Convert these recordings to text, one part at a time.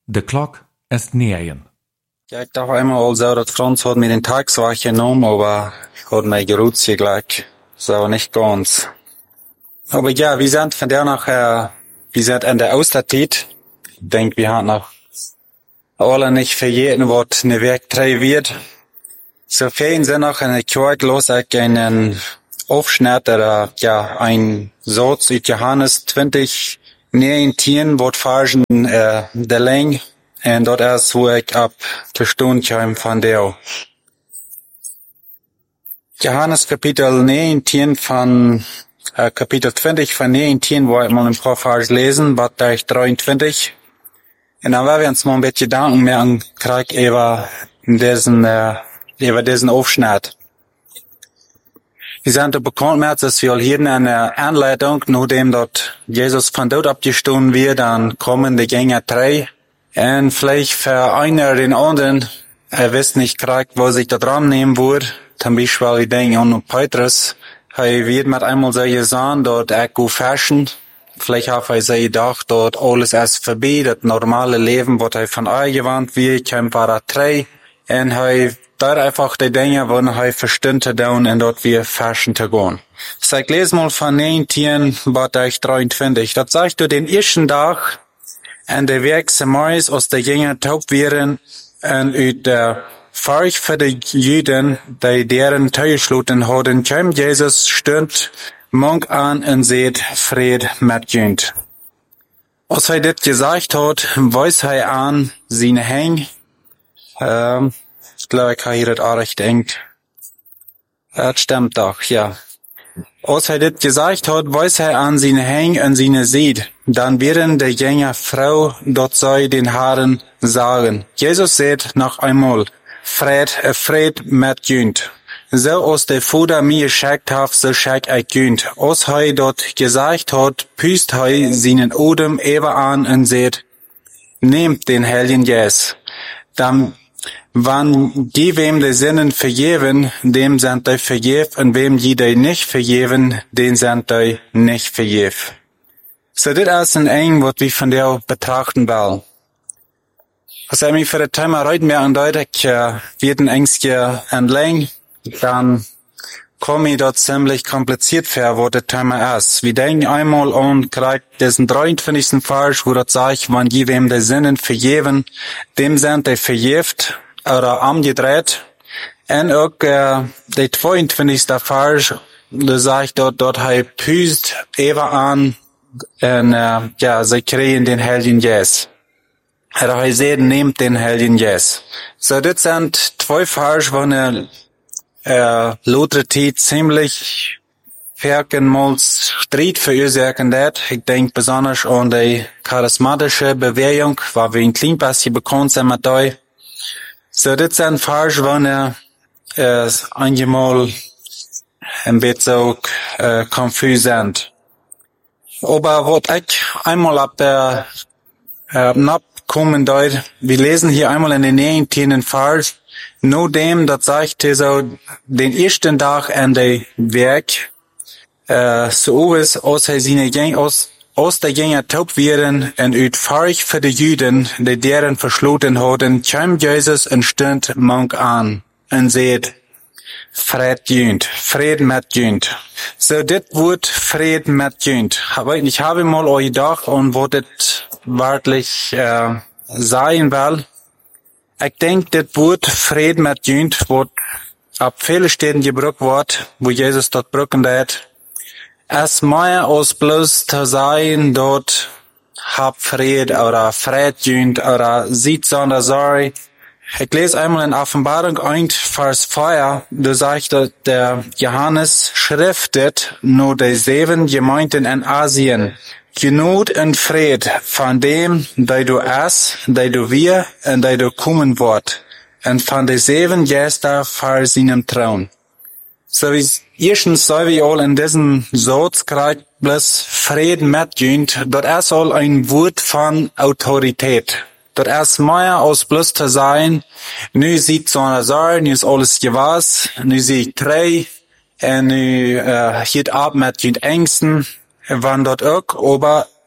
De klok is 9. Ja, ik dacht einmal also, dass Franz hat mir den Tagswach genommen, aber ich hat mich geruht gleich. So, nicht ganz. Aber ja, wir sind von der noch, wir sind in der Osterzeit. Ich denke, wir haben noch alle nicht verjährt, was eine Werk 3 wird. So vielen sind noch in der Kirche los, einen Aufschnitt, oder, ja, ein Satz aus Johannes 20, 19, wird fargen, der Länge. En dat is hoe ik op de stond kwam van deel. Johannes kapitel 19 van kapitel 20 van 19 wil ik mal een paar vers lezen, wat daar 23. En dan werden we ons mal een beetje Gedanken machen krijgen over diesen Aufschnitt. Wir sind bekannt mit, dass wir hier eine Anleitung, nachdem dort Jesus von dort abgestoßen wird, dann kommen die Gänger 3. En vielleicht für einer den anderen, wisst nicht gerade, wo sich da dran nehmen würde. Zum Beispiel, ich denke an Petrus. Er wird mit einmal so gesagt, dort Echo fashion. Vielleicht hat er sich gedacht, dort alles erst vorbei, das normale Leben, was er von euch gewandt wird, kommt war 3. En er dort einfach die Dinge, wo er verstanden hat, und dort wir fashion zu gehen. So, ich lese mal von 19, was 23. Das sagt du den ersten Tag, en de werk Samaris aus der Jünger taub wären, en uit der Furcht für die Juden, die deren Teilschluten hadden, kwam Jesus stund Munk an en seht Fred mit Jünd. Als hij dit gesagt hat, weist hij an seine Hänge. Ich glaube, ich habe hier das auch recht denkt. Das stimmt doch, ja. Als hij dit gesagt hat, weist hij an seine Hänge en seine Seed. Dann werden der Jünger Frau dort sei den Haaren sagen. Jesus sagt noch einmal, Fred mit Jünd. So aus der Vater mir geschickt hat, so schick ich Jünd. Als hij dort gesagt hat, püst hij seinen Odem eben an und sagt, nehmt den Heiligen Geist. Dann, wann die wem die Sinnen vergeben, dem sind die vergeben, und wem die nicht vergeben, den sind die nicht vergeben. So, das ist ein Eng, was wir von der betrachten wollen. Als ich mich für das Thema heute mehr andeutet, wird ein Engstje entlang, dann komme ich dort ziemlich kompliziert vor, was das Thema ist. Wir denken einmal an, gerade diesen 23. Vers, wo das sagt, wenn die wem die Sinnen vergeben, dem sind die vergift oder umgedreht. Und auch, der 22. Vers, da sagt dort he püst eben an, en ja, sie kriegen den Heiligen Geist. Er sagt, nehmt den Heiligen Geist. So, das sind 2 Vers, wo eine Luther ziemlich verkenmals Streit verursachen hat. Ich denke besonders an die charismatische Bewegung, weil wir in Kleinpassi bekannt sind mit euch. So, das sind Vers, wo eine einmal ein bisschen so confus sind. Aber was ich einmal ab der kommen deut, wir lesen hier einmal in den 19. Vers, nur dem, das sagt so, den ersten Tag an der Werk, so ist, aus der Jünger taub werden, und uit Furcht für die Juden, die deren verschloten hadden, kam Jesus und stund Munk an, und seht, Fred mit Jünd. So, dit Wort Fred mit Jünd. Ich habe mal euch gedacht, und wo dit wörtlich sein will. Ich denke, dit Wort Fred mit Jünd, wo ab viele Städten gebraucht wird, wo Jesus dort brücken hat. Es mehr als bloß zu sein, dort hab Fred oder Fred Jünd oder sieht sondern sorry. Ich lese einmal in Offenbarung 1, Vers 4, da sagt der Johannes schriftet nur die 7 Gemeinden in Asien. Genut und Fried von dem, der du es, der du wir und der du kommen wird, und von den 7 Gästen vor seinem Thron. So wie erstens soll wir all in diesem Satz kriegt bloß Fried mit Jünd, dort ist all ein Wort von Autorität. Dat is meer als bloß te zijn, nu ziet zo'n zaar, nu is alles gewas, nu zie ik 3, en nu geht ab met je Ängsten, wann dort ook, aber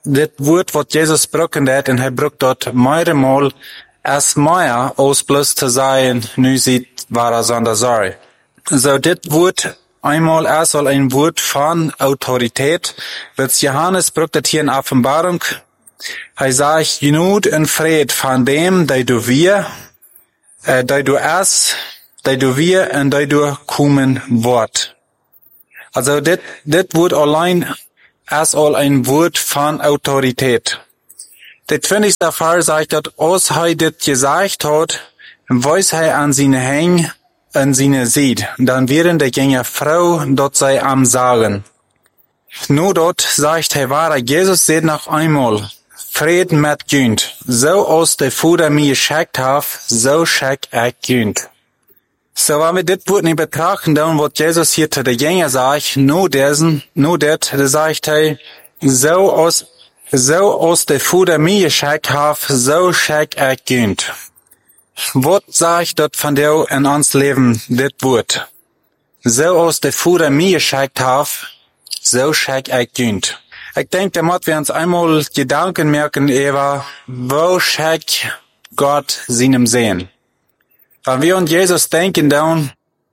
dit Wort, wat Jesus brukken deed, en hij brukt dat mehrere als meer als plus te zijn, nu ziet waar zonder sorry. So, dit Wort einmal erst al ein Wort von Autorität, wird Johannes brukt het hier in Offenbarung. Hij sagt, genoeg en vrede van dem, die du wir, die du es, die du wir en die du kommen wordt. Also dit Wort allein ist all ein Wort von Autorität. Det 20. Vers sagt, dass als hij dit gesagt hat, weiß hij an seine Hänge en seine sieht. Dann wären die Gänger Frau, dort sei am Sagen. Nur dort sagt hij waar, Jesus sieht noch einmal, Frieden mit Günd. So als der Vater mir geschickt hat, so schick ich Günd. So, wenn wir dit Wort nicht betrachten, dann wird Jesus hier zu den Jüngern sagt, nur det, sagt er, so als der Vater mir geschickt hat, so schick ich Günd. Was sagt dort von dir in uns Leben, dit Wort? So als der Vater mir geschickt hat, so schick ich Günd. Ich denke, da müssen wir uns einmal Gedanken merken, Eva, wo schickt Gott seinem Sehen? Wenn wir an Jesus denken, dann,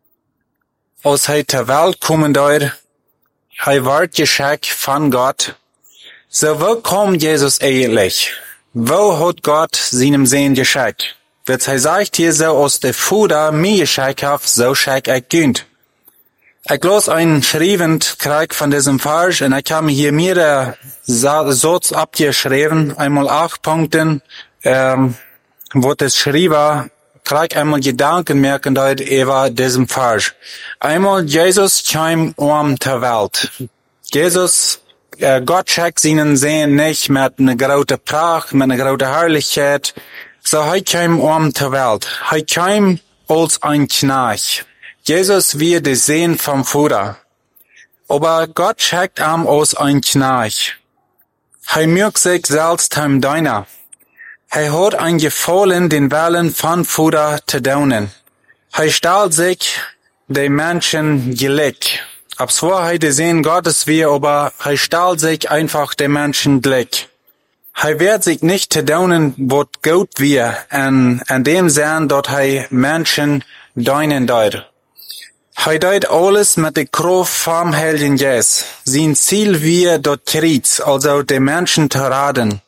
als er zur Welt kommen dort, er wird geschickt von Gott. So, wo kommt Jesus eigentlich? Wo hat Gott seinem Sehen geschickt? Wird er sagt hier so, als der Vater mir geschickt hat, so schickt ich Günd. Ich las einen schriebend Krieg von diesem Vers und ich habe mir hier mehrere Satz abgeschrieben, einmal 8 Punkten, wo das schrieb, Krieg einmal Gedanken merken dort über diesem Vers. Einmal Jesus kam zur Welt. Jesus, Gott schickt seinen Sehen nicht mit einer großen Pracht, mit einer großen Herrlichkeit, so er kam zur Welt. Er kam als ein Knecht. Jesus wird der Sehen vom Vater. Aber Gott schickt ihm als ein Knecht. Er mögt sich selbst heim deiner. Er hat ein Gefallen, den Willen von Vater zu tun. Er stellt sich den Menschen gleich. Ab zwar er der Sehen Gottes wir, aber er stellt sich einfach den Menschen gleich. Er wird sich nicht zu tun, was gut wir, an dem Sehen, dort er Menschen deinen dort. Er deut alles mit der Kraft vom Heiligen Geist. Sein Ziel wir dort Kreuz, also den Menschen zu raten.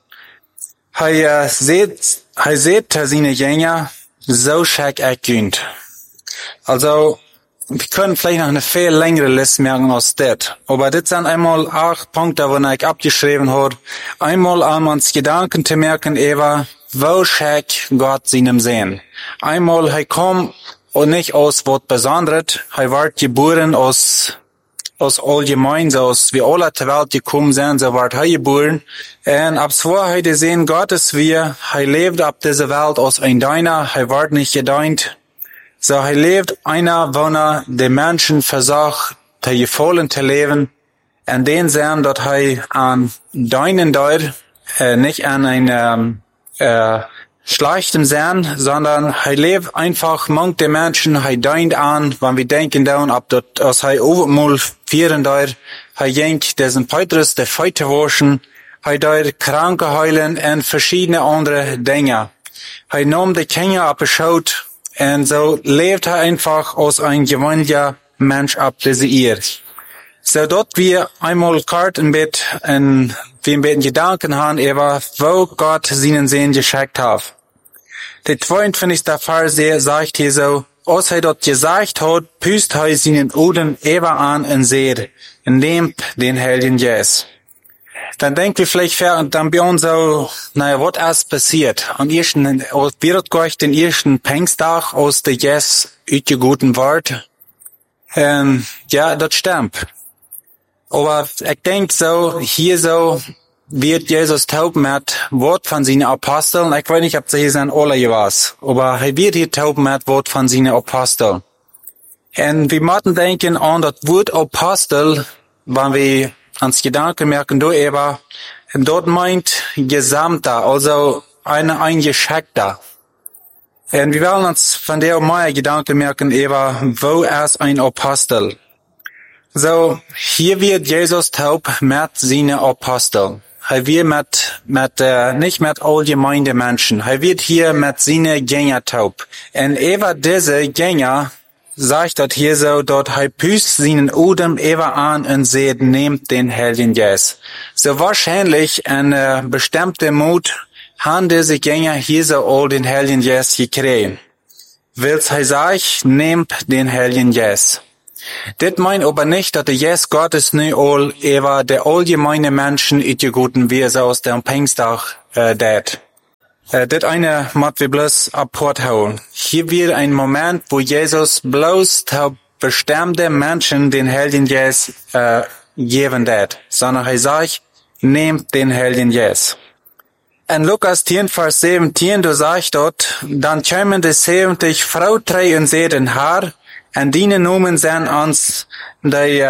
Er sieht seine Jünger, so schick ich Günd. Also, wir können vielleicht noch eine viel längere Liste merken als das. Aber das sind einmal 8 Punkte, wo ich abgeschrieben habe. Einmal an uns Gedanken zu merken, Eva, wo schick Gott seinem Sehen. Einmal, er kommt und nicht aus was Besonderes. Er wird geboren aus allgemein, so aus wie alle zur Welt gekommen sind, so wird er geboren. Und ab zwar der Sehen Gottes wir, er lebt ab dieser Welt aus ein Deiner, er wird nicht gedeunt. So er lebt einer, wo er den Menschen versucht, zu gefallen zu leben. Und den sehen, dass er an Deinen dort, nicht an einem, schlechten Sinn, sondern er lebt einfach, mangt den Menschen, er deunt an, wenn wir denken dann, ob dort, als er overmal vieren dort, er jenkt diesen Petrus, der Feute waschen, er dort Kranke heilen und verschiedene andere Dinge. Er nahm die Kinder abgeschaut, und so lebt er einfach als ein gewöhnlicher Mensch ab dieser Erde. So dort wir einmal kort ein bisschen, wir ein bisschen Gedanken haben über, wo Gott seinen Sehen geschickt hat. Der 22. Vers sagt hier so, als er dort gesagt hat, püst er seinen Uden über an und seht, und nehmt den Heiligen Geist. Dann denkt wir vielleicht, dann bei uns so, naja, was ist passiert? Wird Gott den ersten Pfingsttag aus der Geist guten Wort? Ja, das stimmt. Aber ich denke so, hier so, wird Jesus taub mit Wort von seinen Aposteln. Ich weiß nicht, ob sie hier sind alle was, aber er wird hier taub mit Wort von seinen Aposteln. Und wir müssen denken an das Wort Apostel, wenn wir ans Gedanken merken, du Eva, dort meint Gesamter, also ein Geschickter. Und wir wollen uns von der mehr Gedanken merken, Eva, wo ist ein Apostel? So, hier wird Jesus taub mit seinen Aposteln. er wird nicht mit allgemeinen Menschen. Er wird hier mit seinen Gänger taub. Und über diese Gänger sagt dort hier so, dort er püst seinen Udem über an und seht, nehmt den Heiligen Geist. So wahrscheinlich eine bestimmte Mut haben diese Gänger hier so all den Heiligen Geist gekriegt. Willst er sagt, nehmt den Heiligen Geist. Das meint aber nicht, dass der Geist Gottes nicht all über der allgemeine Menschen guten wie es aus dem Pfingsttag das eine muss wir bloß abholen. Hier wird ein Moment, wo Jesus bloß zu bestimmte Menschen den Heiligen Geist geben wird, sondern er sagt, nehmt den Heiligen Geist. In Lukas 10, Vers 17, du sagst dort, dann kämen die 70 Frau drei und sehen Haar, und die Nomen sind uns die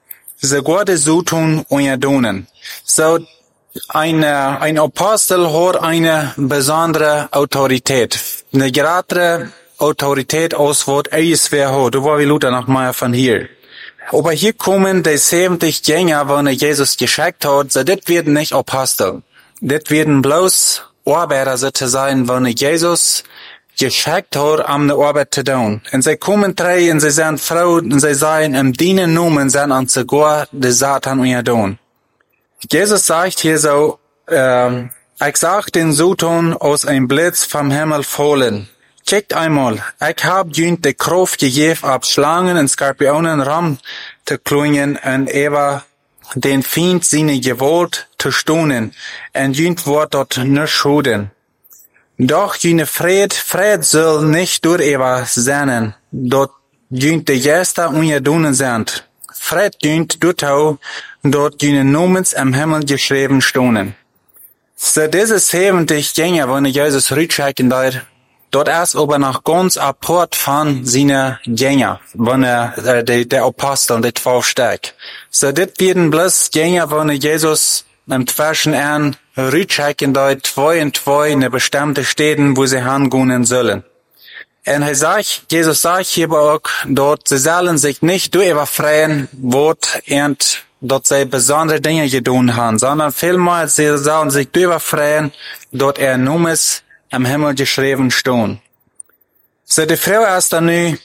gute Zutun und Donen. So, ein Apostel hat eine besondere Autorität. Eine gerade Autorität aus, was wer hat. Du war wie Luther noch mal von hier. Aber hier kommen die 70 Jünger, wo Jesus geschickt hat, so das werden nicht Apostel. Das werden bloß Arbeiter sozusagen, wo Jesus geschickt hat, um eine Arbeit zu tun. Und sie kommen drei, und sie sind Frauen, und sie sagen, im Dienen Nomen sind uns sogar die Satan und tun. Jesus sagt hier so, ich sag den Satan aus einem Blitz vom Himmel fallen. Checkt einmal, ich hab jünt die Kraft gegeben, ab Schlangen und Skorpionen rum zu klingen und über den Feind seine Gewalt zu stonen, und jünt wird dort nicht schuden. Doch jene Fried soll nicht durch über seinen, dort jünt die Gäste ungedunen sind. Fried jünt dort auch, dort jene Nomens am Himmel geschrieben stonen. So diese 70 Gänger, wenn Jesus rückschicken dort erst aber noch ganz apart von seinen Gänger, wenn der Apostel, die 12 Stück. So das werden bloß Gänger, wenn Jesus am Zwischen an rückschicken dort 2 und 2 in bestimmte Städten, wo sie hingehen sollen. Und Jesus sagt hier auch, dort sie sollen sich nicht durch überfreien, Wort und dort sie besondere Dinge getan haben, sondern vielmehr sie sollen sich durch überfreien, dort Nomes am Himmel geschrieben stehen. So die Frau erst dann nu,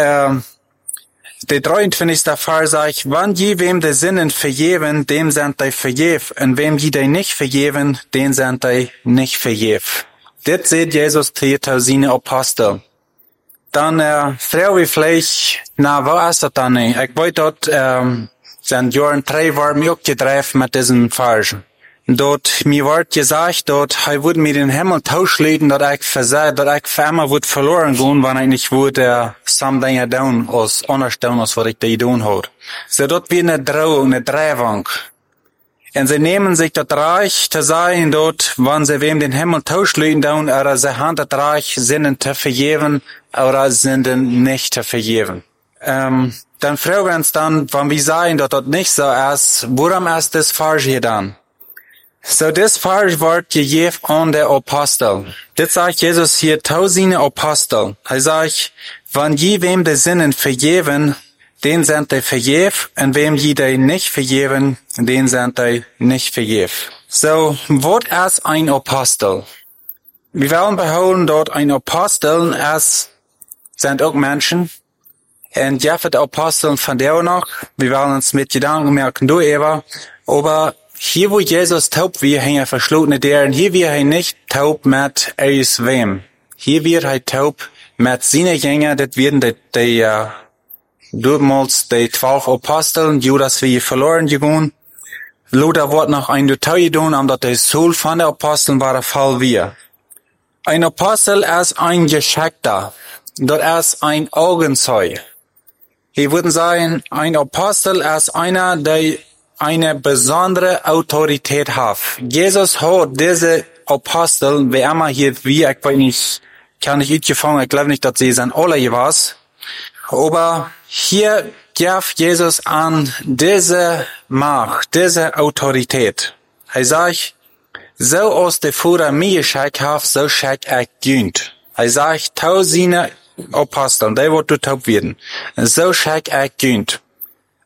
der 23. Vers sagt, wann je wem die Sinnen vergeben, dem sind die vergeben, und wem je die nicht vergeben, den sind die nicht vergeben. Das sieht Jesus hier zu seinen Apostel. Dann, Frau wie vielleicht, wo ist das dann nicht? Ich wollte dort, sind Jahren 3 war mir auch getroffen mit diesen Versen. Dort, mir wird gesagt, dort, er würde mir den Himmel tauschlegen, dass ich für immer würde verloren gehen, wenn ich nicht würde, some Dinge tun, als anders tun, als was ich da getan habe. So, dort wie eine Drohung, eine Drehung. Und sie nehmen sich das Reich zu sein, dort, wenn sie wem den Himmel tauschlegen tun, oder sie haben das Reich, sind zu vergeben, oder sind nicht zu vergeben. Dann fragen wir uns dann, wenn wir sagen, dass das nicht so ist, warum ist das falsch hier dann? So, das falsch wird gegeben an der Apostel. Das sagt Jesus hier, tausende Apostel. Er sagt, wenn je wem die Sinnen vergeben, den sind die vergeben, und wem je die nicht vergeben, den sind die nicht vergeben. So, was ist ein Apostel? Wir wollen behaupten, dort ein Apostel sind auch Menschen. Und ja, für die Apostel von der noch, wir wollen uns mit Gedanken merken, du Eva, aber hier, wo Jesus taub wird, hängen verschlossene Dären. Hier wird er nicht taub mit wem. Hier wird er taub mit seinen Jüngern. Das werden damals die 12 Aposteln, Judas wie verloren gegangen. Luther wird noch ein Detail tun, omdat der Soul von der Aposteln war der Fall wir. Ein Apostel ist ein Geschickter. Das ist ein Augenzeuge. Hier würden sagen, ein Apostel ist einer, der eine besondere Autorität hat. Jesus hat diese Apostel, wie immer hier, ich weiß nicht, kann ich gefangen, ich glaube nicht, dass sie sind alle was. Aber hier gibt Jesus an diese Macht, diese Autorität. Er sagt, so aus der Vater mir geschickt hat, so schickt ich dient. Er sagt, tausende Apostel, die wird taub werden. So schickt ich dient.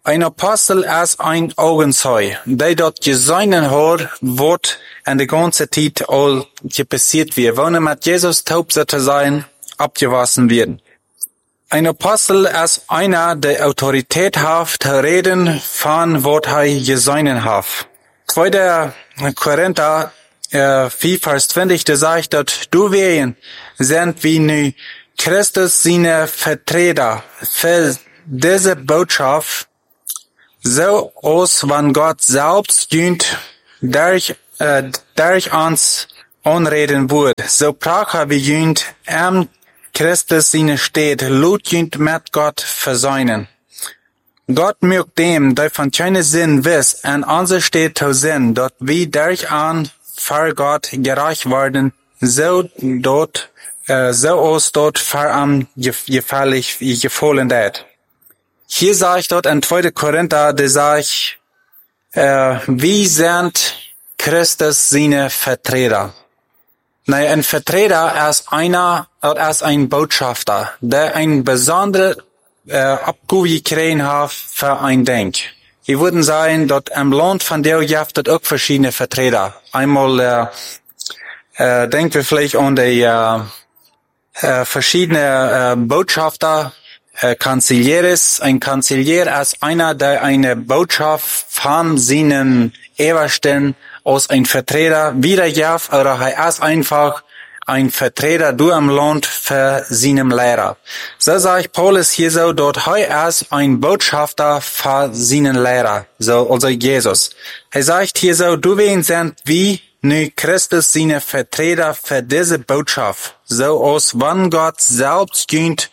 Ein Apostel ist ein Augenzeu, der dort geseinen hat, wird in der ganzen Zeit all passiert wird. Wenn er mit Jesus taub sollte sein, abgewaschen werden. Ein Apostel ist einer, der Autorität hat, zu reden von, was er geseinen hat. 2. Korinther 4, Vers 20, da sagt, dass du wir sind wie nu Christus seine Vertreter für diese Botschaft, so aus, wann Gott selbst dient, durch uns anreden wird. So pracher wie dient, Christus seine steht, lut dient mit Gott verseinen. Gott mögt dem, der von keinem Sinn wiss, an unser steht zu Sinn, dort wie durch an für Gott gerecht werden, so aus dort für am gefällig, gefallen dat. Hier sage ich dort in 2. Korinther, da sage ich, wie sind Christus seine Vertreter? Naja, ein Vertreter ist ein Botschafter, der ein besondere Abgabe gekriegt hat für ein Denk. Ich würde sagen, dort im Land von der gibt es auch verschiedene Vertreter. Einmal denken wir vielleicht an die verschiedene Botschafter, Kanzlieres. Ein Kanzlier ist einer, der eine Botschaft von seinen Obersten aus ein Vertreter wiedergibt, oder er ist einfach ein Vertreter du am Land für seinem Lehrer. So sagt Paulus hier so, dort er ist ein Botschafter für seinen Lehrer, so also Jesus. Er sagt hier so, du sind wie nu Christus seine Vertreter für diese Botschaft, so aus wann Gott selbst durch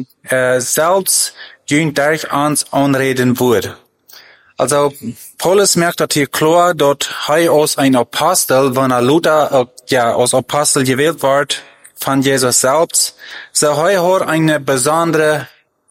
uns anreden wird. Also Paulus merkt das hier klar, dort aus ein Apostel, wenn Luther aus Apostel gewählt wird von Jesus selbst, so hat eine besondere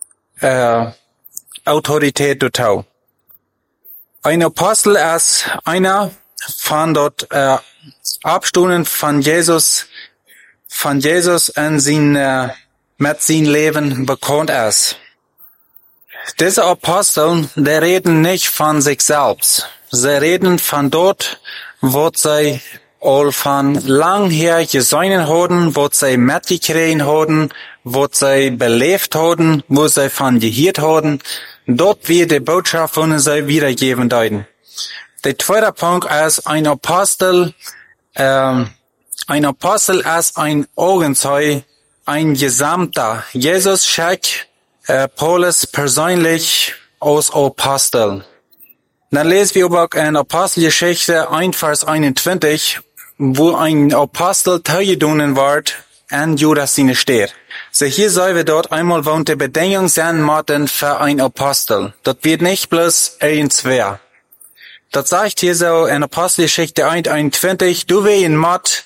Autorität dort. Ein Apostel ist einer von dort Abstunden von Jesus in sein mit sein Leben bekannt ist. Diese Apostel, die reden nicht von sich selbst. Sie reden von dort, wo sie all von lang her gesehen haben, wo sie mitgekriegt haben, wo sie belebt haben, wo sie von gehört haben. Dort wird die Botschaft von sie wiedergeben deuten. Der zweite Punkt ist, ein Apostel ist ein Augenzeu, ein Gesamter. Jesus schickt Paulus persönlich aus Aposteln. Dann lesen wir über in Apostelgeschichte 1, Vers 21, wo ein Apostel teilgenommen wird, an Judas seine steht. So hier sollen wir dort einmal wohnt die Bedingung sein müssen für ein Apostel. Das wird nicht bloß irgendwer. Das sagt hier so in Apostelgeschichte 1, 21, du wehen Mott,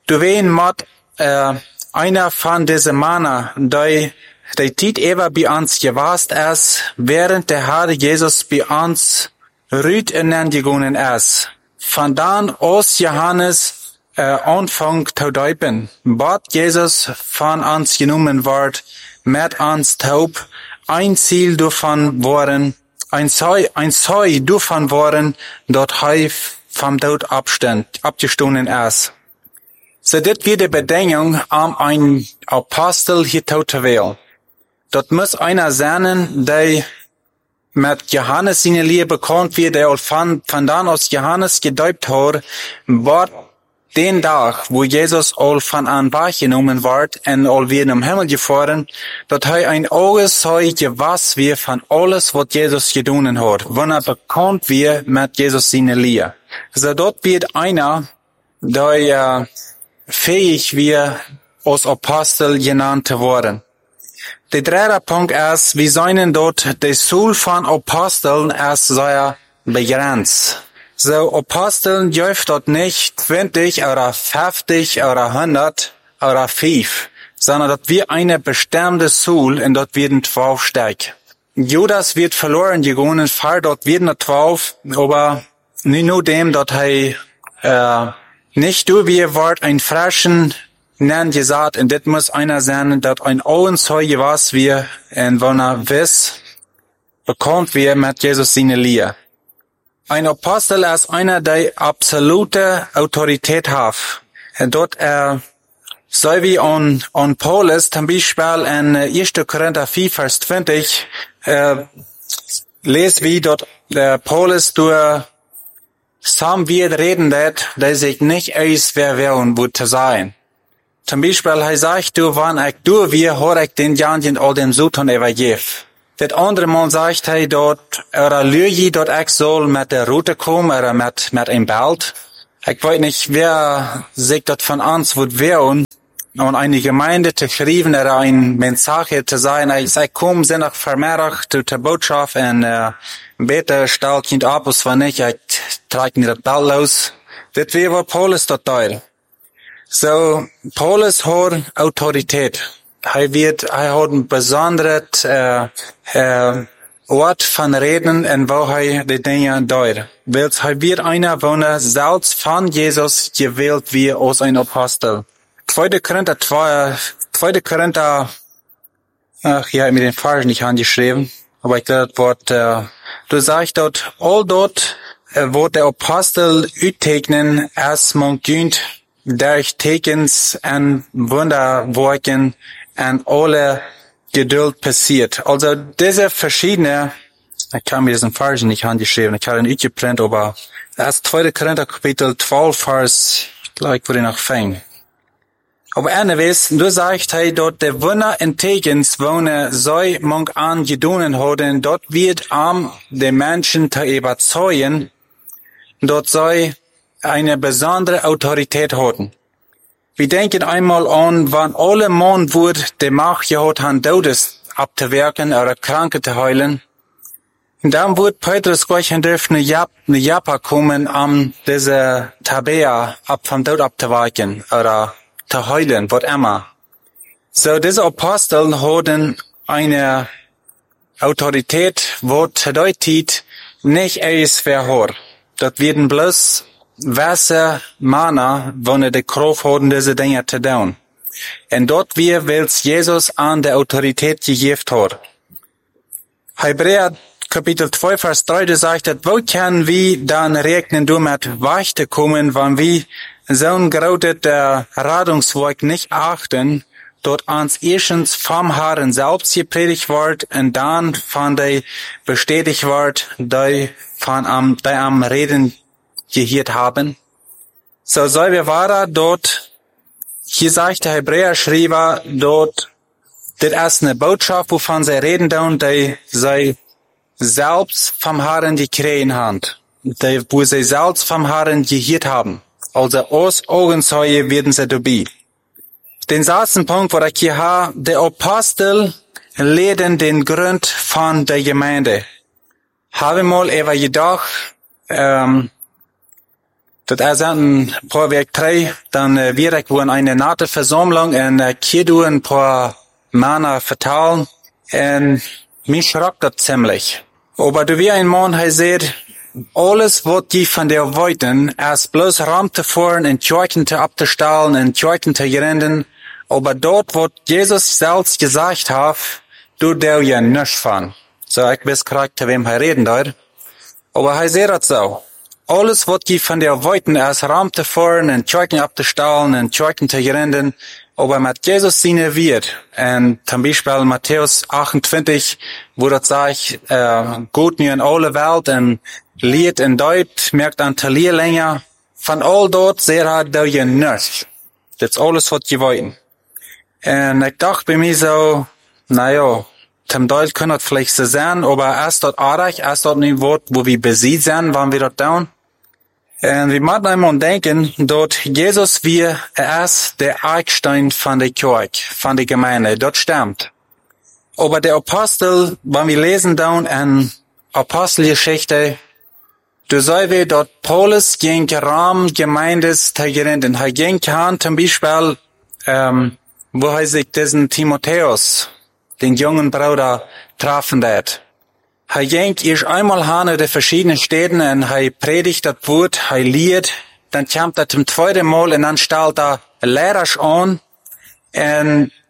einer von diesen Männern, der Zeit ever bei uns gewast ist, während der Herr Jesus bei uns rüt gegangen ist. Von dann aus Johannes Anfang zu deupen, bat Jesus von uns genommen wird, mit uns taub, ein Ziel davon waren, ein Zeu davon waren, dort vom Tod abgestoßen ist. So das wird die Bedingung, ein Apostel hier zu wählen. Dort muss einer sein, der mit Johannes seine Lehre bekannt wird, der von dann aus Johannes gedeupt hat, war den Tag, wo Jesus all von an wahrgenommen wird und all wir im Himmel gefahren, dort ein Augenzeuge was wir von alles, was Jesus getan hat, wenn bekannt wird mit Jesus seine Lehre. Also dort wird einer, der fähig wir als Apostel genannt worden. Der dritte Punkt ist, wir seien dort, die Zahl von Aposteln ist sehr begrenzt. So, Aposteln dürfen dort nicht 20 oder 50 oder 100 oder 5, sondern dort wird eine bestimmte Zahl und dort werden 12 stark. Judas wird verloren gegangen, dort werden 12, aber nicht nur dem, dort nicht du, wie Wort ein Frischen nennt gesagt, und das muss einer sein, dort ein Augenzeuge was wir, und wenn wiss, bekannt wir mit Jesus seine Lehre. Ein Apostel ist einer, der absolute Autorität hat. Und dort, so wie an Paulus, zum Beispiel in 1. Korinther 4, Vers 20, lest wie dort Paulus durch Sam wird reden, der sich nicht auswehren wird zu sein. Zum Beispiel, er sagt, wann ich wir, hör ich den Janjen all dem Sultan übergeben. Das andere Mal sagt er dort, Lüge, dort ich soll mit der Route kommen, oder mit einem Belt. Ich weiß nicht, wer sich dort von uns wird wehren, und eine Gemeinde zu schreiben, oder ein Mensage zu sein. Ich sage, komm, sind noch vermehrt zu der Botschaft, und bitte stell Kind ab, was wenn nicht, ich trage nicht das Belt los. Das wäre Paulus dort teil. So, Paulus hat Autorität. Er hat ein besonderes Ort von Reden, und wo er die Dinge deutet. Weil er wird einer, wo er selbst von Jesus gewählt wird als ein Apostel. 2. Korinther, ach ja, mit den Versen nicht angeschrieben, aber ich glaube, das Wort, du sagst dort, all dort, wo der Apostel utegnen, als man gönnt, durch Tekens und Wunderwerken und alle Geduld passiert. Also diese verschiedene, ich kann mir diesen Vers nicht angeschrieben, ich habe ihn nicht geprintet, aber das 2. Korinther Kapitel 12, Vers, ich glaube, ich würde noch fangen. Aber anyways, du sagst, hey, dort der Wunder in Tekens, wo ne so man angedonen haben, dort wird den Menschen zu überzeugen, dort soll eine besondere Autorität haben. Wir denken einmal an, wann alle Mann wird die Macht gehabt haben, Todes abzuwerken oder Kranke zu heilen. Und dann wird Petrus gleich dürfen eine Japa kommen, diese Tabea vom Tod abzuweichen oder zu heilen, was immer. So, diese Apostel hatten eine Autorität, wo bedeutet, nicht alles verhört. Dort werden bloß Wasser, Mana, wo die Kraft haben, diese Dinge zu tun. Und dort welches Jesus an der Autorität gegeben hat. Hebräer Kapitel 2, Vers 3 sagt, wo können wir dann rechnen, mit Weichte kommen, wenn wir so ein großes Radungswerk nicht achten, dort ans erstens vom Herrn selbst gepredigt wird und dann von der bestätigt wird, die am Reden gehört haben. So soll wir weiter dort, hier sagt der Hebräer-Schreiber, dort, das ist eine Botschaft, wovon sie reden, die sie selbst vom Herrn gekriegt haben, wo sie selbst vom Herrn gehört haben. Also aus Augenzeuge werden sie dabei. Den ersten Punkt, wo ich hier habe, der Apostel lehren den Grund von der Gemeinde. Habe mal gedacht, das ist ein Prowerk 3, dann wird ich wohl eine nette Versammlung und hier ein paar Männer verteilen und mich schockt das ziemlich. Aber du wie ein Mann, er sagt, alles, was die von der wollten, ist bloß Raum zu fahren, in Kirchen zu abzustellen, in Kirchen zu rennen, aber dort, wo Jesus selbst gesagt hat, du der ja nicht von. So, ich weiß gerade, zu wem er reden dort. Aber er sagt das so. Alles, was die von der wollten, ist Raum zu fahren, in Kirchen abzustellen, in Kirchen zu rennen, aber mit Jesus seine wird. Und zum Beispiel Matthäus 28, wo das sagt, gut nur in alle Welt, und Lied in Deutsch, merkt an Talier länger. Von all dort sehr da je nicht. Das ist alles, was die wollten. Und ich dachte bei mir so, zum Deutsch kann das vielleicht so sein, aber ist dort arg, ist dort ein Wort, wo wir besiegt sind, wann wir dort down. Und wir müssen einmal denken, dort Jesus er ist der Eckstein von der Kirche, von der Gemeinde, dort stimmt. Aber der Apostel, wenn wir lesen down in Apostelgeschichte, du sollst wir dort Paulus gegen Raum Gemeindes teilgerennen. Er ging an zum Beispiel, wo er sich diesen Timotheus, den jungen Bruder, trafen hat. Er ging erst einmal an in die verschiedenen Städten und er predigt das Wort, er lehrt, dann kommt er zum zweiten Mal und dann stellt er Lehrer an und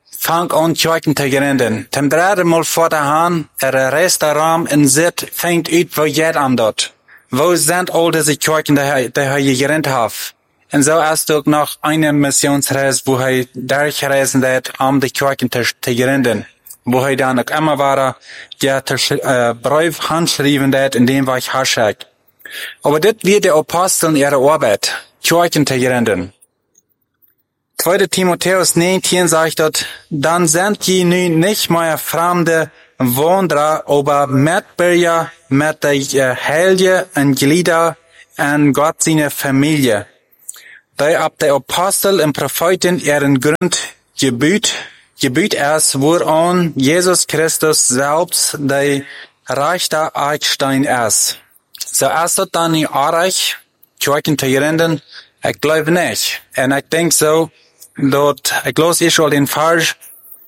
fang an Kirchen te gründen. Tem derde Mal vor der Hand, Restaurant in Zit, fängt uit, wo jet am dort. Wo sind all diese Kirchen, die gegründet hat? Und so hast du noch eine Missionsreise, wo durchreisen wird, die Kirchen te gründen. Wo dann auch immer war, ja, Brief handschreiben wird, in dem war ich Hashtag. Aber das wird der Apostel ihre Arbeit, Kirchen te gründen. 2. Timotheus 19 sagt dort, dann sind je nun nicht mehr fremde Wanderer, aber Mitbürger mit der Heilige und Glieder an Gott seine Familie. Da ab der Apostel und Propheten ihren Grund gebüht es, woran Jesus Christus selbst der rechte Eckstein ist. So ist das dann nicht arg, Kirchen zu gründen? Ich glaube nicht. Und ich denke so, dort, ich lese schon den Vers,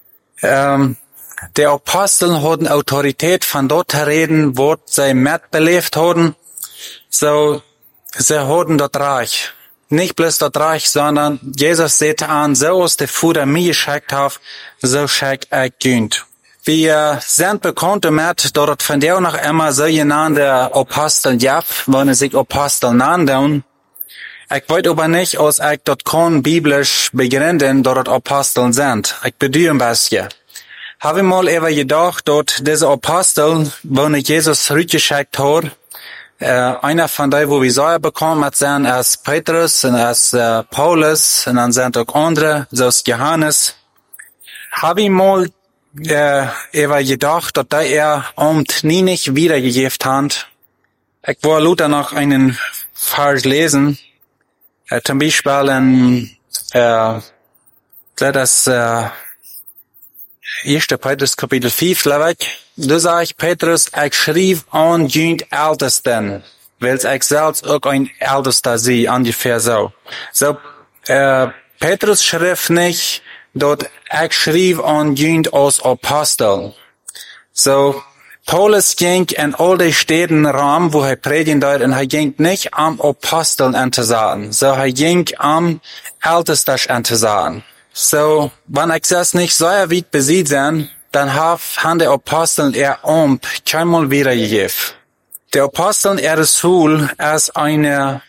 die Apostel hatten Autorität von dort zu reden, wo sie mitbelebt hatten. So, sie hatten dort Reich. Nicht bloß dort Reich, sondern Jesus sagte an, so als der Vater mir geschickt hat, so schickt ich Günd. Wir sind bekannt damit, dort von der noch immer so genannte Apostel gab, wenn sich Apostel nannten. Ich weiß aber nicht, als ich dort kann biblisch begründen, dort Aposteln sind. Ich bedeutet ein bisschen. Habe ich mal eben gedacht, dort diese Apostel, wo Jesus zurückgeschickt hat, einer von denen, wo wir Säure bekommen hat, sind als Petrus und als Paulus und dann sind auch andere, so als Johannes. Habe ich mal eben gedacht, dass er nie nicht wiedergegeben hat. Ich wollte Luther noch einen Vers lesen. Zum Beispiel in das 1. Petrus Kapitel 5, glaube ich. Da sage ich, Petrus, ich schrieb an die Ältesten, weil ich selbst auch ein Ältester sehe, ungefähr so. So, Petrus schrieb nicht, dort ich schrieb an die als Apostel. So, Paulus ging in all die Städten Rom, wo predigen dort, und ging nicht am Aposteln anzusagen. So, ging am Ältesten anzusagen. So, wenn ich das nicht so weit besieht sind, dann haben die Aposteln keinmal wiedergegeben. Die Aposteln Schule ist eine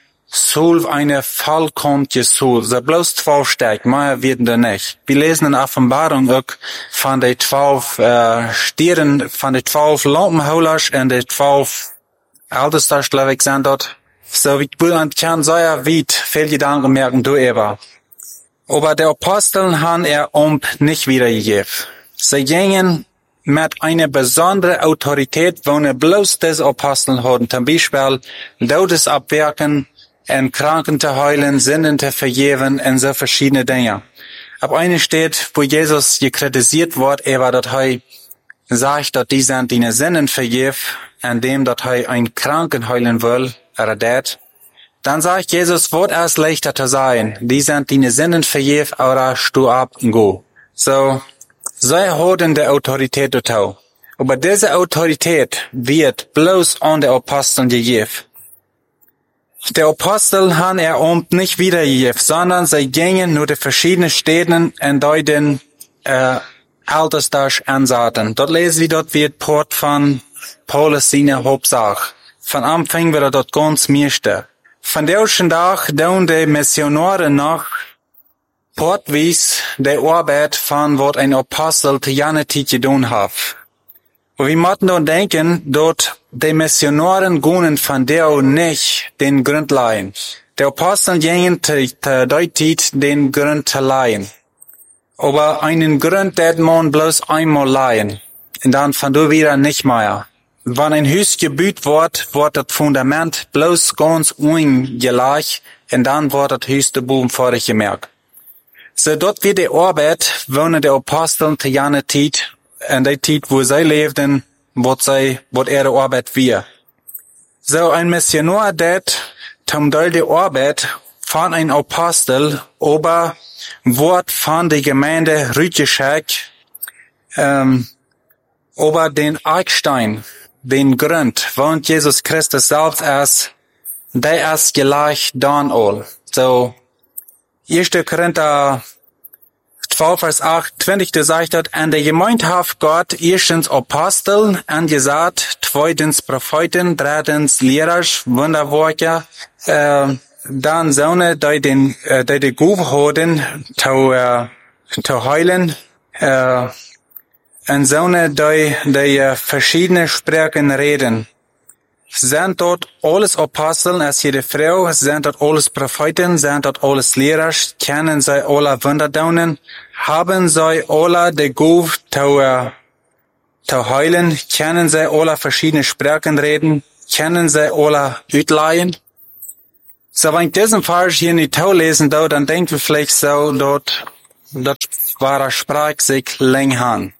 vollkommene Schule. So bloß 12 Stück, mehr werden da nicht. Wir lesen in Offenbarung auch von den 12 Stieren, von den 12 Lampenholers und den 12 Ältesten, glaube ich, sind dort. So, ich kann so weit viel Gedanken merken, du eben. Aber die Aposteln haben nicht wiedergegeben. Sie gingen mit einer besonderen Autorität, wo bloß diese Aposteln hatten. Zum Beispiel Todes abwerken, und Kranken zu heilen, Sünden zu vergeben und so verschiedene Dinge. Ab einer steht, wo Jesus gekritisiert wird, dass er sagt, dass die sind, die Sünden vergeben, indem dass er einen Kranken heilen will, oder das. Dann sagt Jesus, wird es leichter zu sein. Die sind, die Sünden vergeben, oder steh ab und go. So, sie haben die Autorität dazu. Aber diese Autorität wird bloß an die Aposteln gegeben. Die Apostel haben nicht wiedergegeben, sondern sie gingen nur die verschiedenen Städten und deuten Ältesten ansaten. Dort lesen wir, dort wird Port von Paulus seine Hauptsache. Von Anfang wird dort ganz meiste. Von der ersten Tag tun die Missionare noch portwies die Arbeit von was ein Apostel zu jener Zeit getan hat. Und wir müssen dann denken, dort die Missionaren gingen von der nicht den Grund leihen. Die Apostel gingen zu der Zeit den Grund zu leihen. Aber einen Grund, den man bloß einmal leihen. Und dann von da wieder nicht mehr. Wenn ein Haus gebaut wird das Fundament bloß ganz ungleich und dann wird das Haus der Boden fertig gemerkt. So dort wird die Arbeit, wo die Apostel zu jener Zeit, in der Zeit, wo sie lebten, was ihre Arbeit wir. So ein Missionar, der zum Teil die Arbeit von einem Apostel, aber wird von der Gemeinde rückgeschickt, aber den Eckstein, den Grund, wo Jesus Christus selbst ist, der ist gleich dann all. So, 1. Korinther 12 vers 28, da sagt dort, en de Gemeinschaft Gott, erstens Apostel, angesagt, zweitens Propheten, drittens Lehrer, Wunderwerker, dan zonen die de Goef houden, te heilen, en zonen die verschiedene Sprachen reden. Zijn dort alles Aposteln als jede Frau, zijn dort alles Propheten, zijn dort alles Lehrers, kennen zij alle Wunderdonen, haben zij alle de Goef te heilen, kennen zij alle verschiedene Sprachen reden, kennen zij alle uitleihen. So, wenn ich diesen Vers hier nicht lesen, dann denken wir vielleicht so, dort war Sprach sich länger an.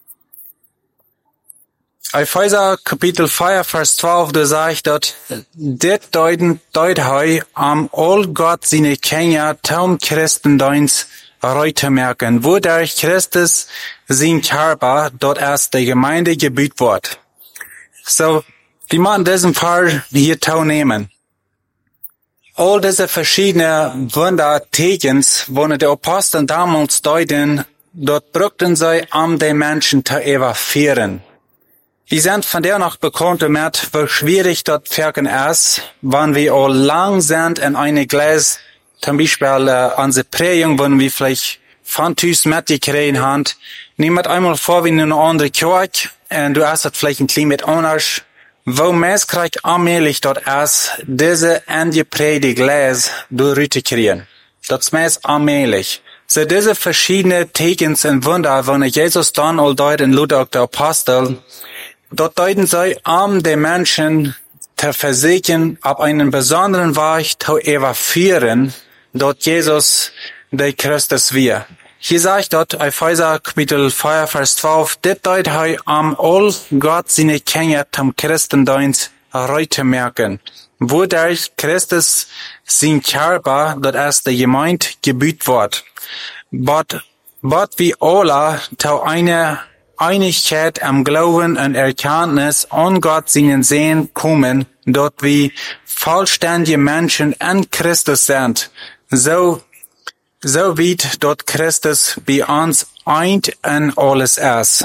Epheser Kapitel 4, Vers 12, da sagt dort, dit deut hei am all Gott seine Kinder taum Christendienst reute merken, wodurch Christus sein Körper dort erst der Gemeinde gebüht wird. So, die machen diesen Fall hier teilnehmen. All diese verschiedene Wundertegens, wo die Apostel damals deuten, dort brückten sie, den Menschen zu evaluieren. Die sind von der noch bekannt damit, wie schwierig dort wirken ist, wenn wir all lang sind in eine Glas, zum Beispiel unsere Prägung, wenn wir vielleicht von Tüß mitgekriegt haben. Nimm einmal vor, wie in eine andere Kirche, und du hast vielleicht ein klein mit anders, wo meestkrijg allmählich dort ist, diese angeprägte Glas durchzukriegen. Das ist meist allmählich. So diese verschiedene Tegens und Wunder, wenn Jesus dann all deut in Ludwig der Apostel, dort deuten sie, den Menschen zu versichern, auf einen besonderen Weg zu evaluieren, dort Jesus der Christus wir. Hier sagt dort Epheser Kapitel 4, Vers 12, dit deut hei all Gott seine Kinder zum Christendienst reute merken, wodurch Christus sein Körper, dort erst der Gemeinde gebüht wird. But wie alle zu einer Einigkeit am Glauben und Erkenntnis an Gott seinen Sehen kommen, dort wie vollständige Menschen in Christus sind, so wie dort Christus bei uns eint in alles ist.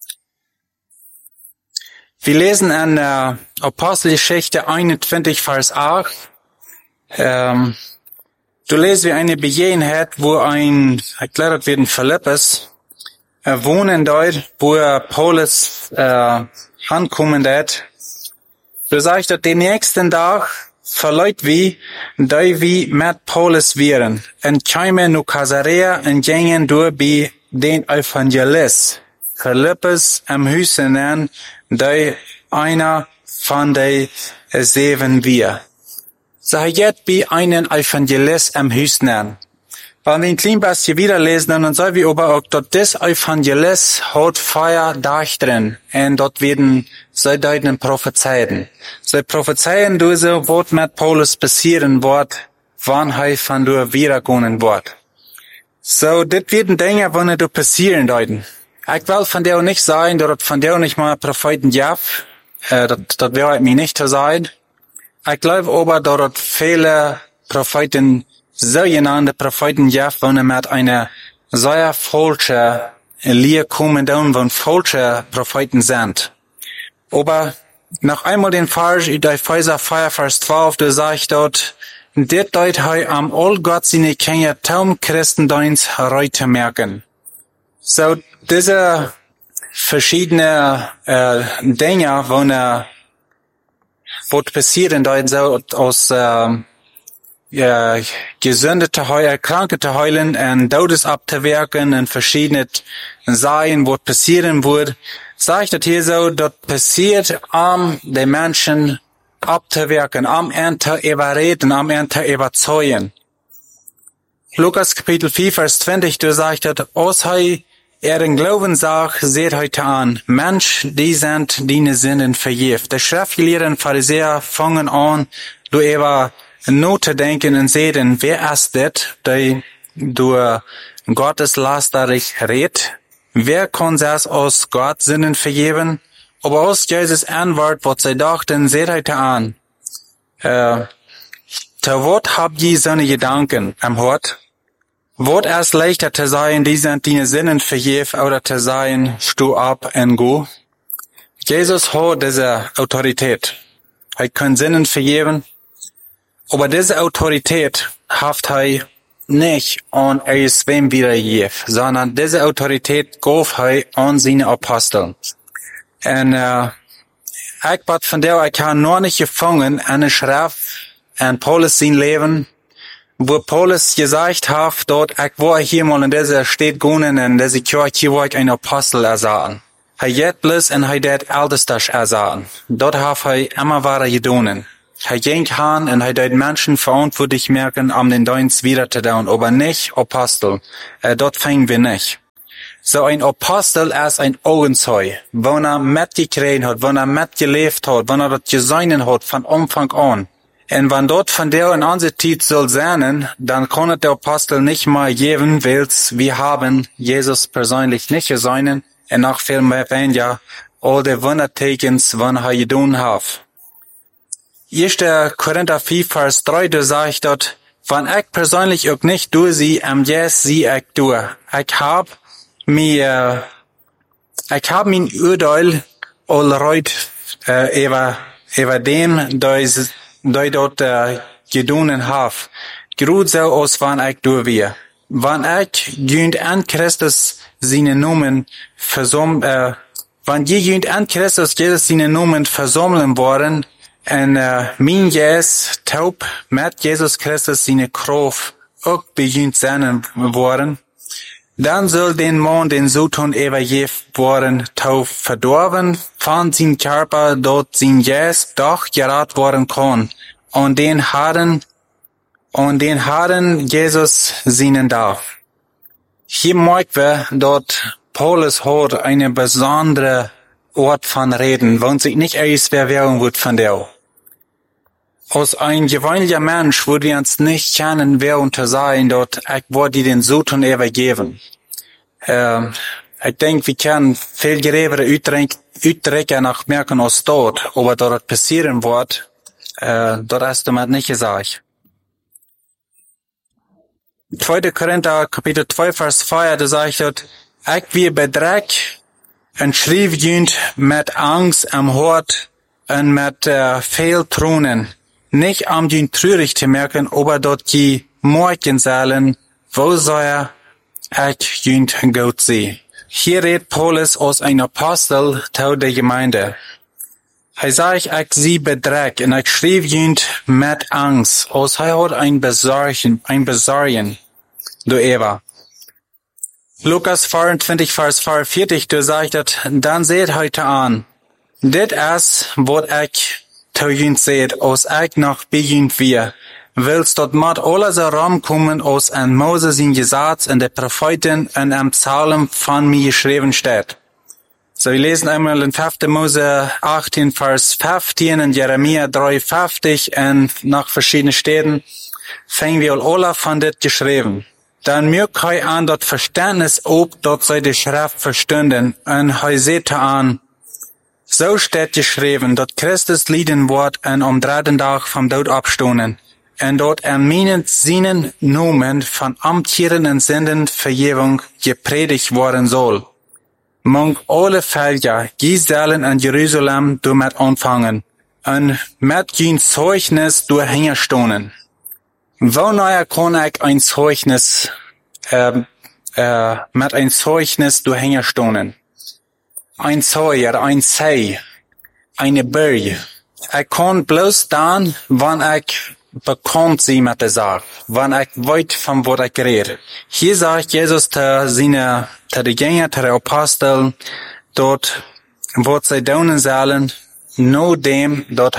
Wir lesen in Apostelgeschichte 21, Vers 8. Du lesest wie eine Begebenheit, wo ich glaube, das wird in Philippus, wohnen dort, wo Paulus ankommen wird. Du sagst, dass den nächsten Tag verleut wie, die wie mit Paulus wären, und kämen nach Caesarea und gingen durch bei den Evangelist, Philippus am Hüsen an, die einer von den 7 wir. So jetzt bei einen Evangelist am Hüsen an. Wenn wir ein klein bisschen wieder lesen, dann sehen wir aber auch, dass das Evangelist hat Feuer da drin. Und dort werden sie deuten prophezeien. Sie prophezeien diese, was mit Paulus passieren wird, wann er von der wiederkommen wird. So, das werden Dinge, wann du passieren deuten. Ich will von der nicht sagen, dass von der nicht mal Propheten gab. Das wäre mir nicht zu sagen. Ich glaube aber, dass viele Propheten, sogenannte Propheten, wenn er mit einer sehr falschen Lehre kommen, wenn falsche Propheten sind. Aber noch einmal den Vers in Epheser 4, Vers 12, da sagt dort, dit deut hei am all Gott seine Kinder taum Christendienst reute merken. So, diese verschiedene Dinge, wo passieren, da so aus Gesunde zu heilen, Kranke zu heilen und Todes abzuwerken und verschiedene Sachen, wo passieren wird, sagt das hier so, dort passiert den Menschen abzuwerken, zu überreden, zu überzeugen. Lukas Kapitel 4, Vers 20, da sagt er, aus ihren Glauben sagt, seht heute an, Mensch, die sind deine Sünden vergeben. Die Schriftgelehrten Pharisäer fangen an, du über Note denken und sehen, wer ist das, der durch Gottes Lasterig redet? Wer kann das aus Gott Sünden vergeben? Aber aus Jesus Antwort, was sie dachten, seht heute an. Zu Wort habt ihr seine Gedanken am Hort? Wordt es leichter te zijn die zijn die zinnen vergeef, oder te zijn stu ab en go? Jesus hat diese Autorität. Er kann Sinnen vergeben, aber diese Autorität hat er nicht an wem wiedergegeben, sondern diese Autorität gab er an seine Apostel. Und ich bat von der, ich kann noch nicht gefangen, eine Schrift an Paulus sein Leben, wo Paulus gesagt hat, dort, ich war hier mal in dieser Stadt gehen, in dieser Kirche, hier war ich ein Apostel ersahen. Er jet bloß und er det Ältestas ersahen. Dort hat er immer wahre gedonen. Er ging han und er det Menschen verantwortlich merken, den Dienst wieder zu tun, aber nicht Apostel. Dort fängen wir nicht. So ein Apostel ist ein Augenzeug, wenn er mitgekriegt hat, wenn er mitgelebt hat, wenn er das gesehen hat von Anfang an. Und wenn dort von der in unserer Zeit soll sein, dann kann der Apostel nicht mal geben, weil wir haben Jesus persönlich nicht gesehen und noch viel mehr weniger all die Wundertekens, wenn er getan hat. 1. Korinther 4, Vers 3, da sagt dort, wenn ich persönlich auch nicht durch sie, yes, sie ich durch. Ich hab mein Urteil allreut, über dem, da dort, gedonen haf. Grut so aus, wann ich durch wir. Wann ich günd an Christus seine Numen wann je günd an Christus Jesus seine Numen versammeln worden, und mein Jes taub mit Jesus Christus seine Kraft auch begünt sein worden, dann soll den Mann den Satan übergeben worden, taub verdorben, von sein Körper dort sein Jes doch gerat worden kann, und den Herren Jesus seinen darf. Hier merken wir, dort Paulus hat eine besondere Ort von Reden, wenn sich nicht erst Verwirrung wird von der. Aus ein gewöhnlicher Mensch würde uns nicht kennen, wer unter sein, dort, ich würde den Satan übergeben. Ich denke, wir können viel gröbere Utdrücke nach merken als dort, aber dort passieren wird, dort hast du mir nicht gesagt. 2. Korinther, Kapitel 2, Vers 4, da sagt dort, ich wir bedreck und schrieb jünd mit Angst am Hort und mit viel Tronen. Nicht den trürig zu merken, aber dort die Morgensälen, wo soll ich jünd Gott sehen. Hier redet Paulus als ein Apostel zu der Gemeinde. Er sagt, ich sie bedreck und ich schrieb jünd mit Angst, als er hat ein Besorgen, du Eva. Lukas 24, Vers 44, du sagst, dann seht heute an, dit ist, was ich zu jünd seht, als ich noch bejünd wir, willst dort mat alle so rumkommen, als an Moses in Gesetz und der Propheten und am Psalm von mir geschrieben steht. So, wir lesen einmal in 5. Mose 18, Vers 15 und Jeremia 3,50 und nach verschiedenen Städten fängen wir alle von dit geschrieben. Dann mögt hei an dort Verständnis ob, dort sei die Schrift verstünden und hei seht an, so steht geschrieben, dort Christus lieden wird und 3. Tag vom Tod abstoßen. Und dort erminen seinen Nomen von amtierenden Sünden Vergebung gepredigt worden soll. Mong alle Völker, Gisellen in Jerusalem damit anfangen und mit ein Zeugnis durchhängerstonen. Wonach kann ich ein Zeugnis, mit ein Zeugnis durchhängerstonen? Ein Zeuger, ein Sei, eine Berge. Ich kann bloß dann, wenn ich bekannt sie mit der Sache, wenn ich weit von was ich rede. Hier sagt Jesus zu den Jüngern, zu den Aposteln, dort, was sie tun sollen, nur dem, dort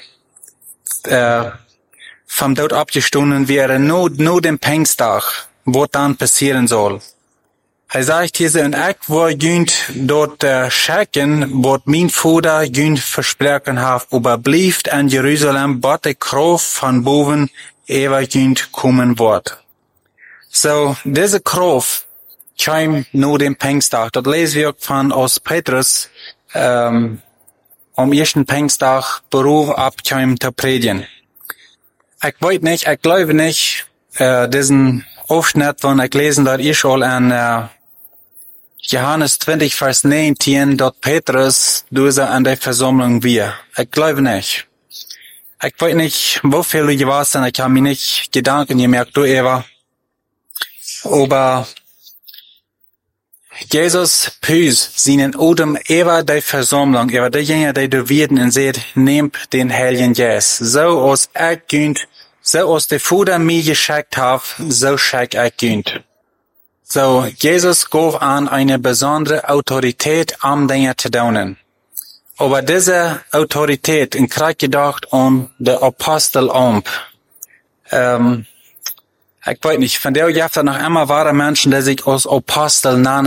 vom Tod abgestoßen wäre, nur dem Pfingsttag, was dann passieren soll. Er sagt hier, und ich war jünd dort schicken, was mein Vater jünd versprochen hat, aber blieb in Jerusalem, was die Kraft von boven ever jünd kommen wird. So, diese Kraft kam nur dem Pfingsttag. Das lesen wir von aus Petrus, am ersten Pfingsttag Beruf abkam zu predigen. Ich weiß nicht, ich glaube nicht, diesen Aufschnitt, wenn ich lesen, dat ich al an Johannes 20, Vers 19, dort Petrus durch an der Versammlung wir. Ich glaube nicht. Ich weiß nicht, wo viele gewesen sind, ich habe mir nicht Gedanken gemerkt, du Eva. Aber Jesus püs seinen Odem über die Versammlung, über diejenigen, die du werden und seht, nehmt den Heiligen Geist. So als ich könnt, so als der Vater mir geschickt hat, so schick ich könnt. So, Jesus gab an eine besondere Autorität, um Dinge zu tun. Aber diese Autorität, in Krieg gedacht, der Apostel ich weiß nicht, von der gibt es noch immer wahre Menschen, die sich als Apostel nennen.